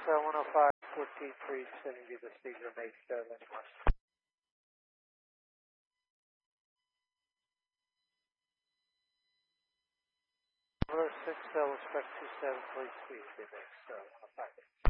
105, 14.3, sending you the Cedar May Sterling. 106, I'll expect 27, please, Cedar May, 105.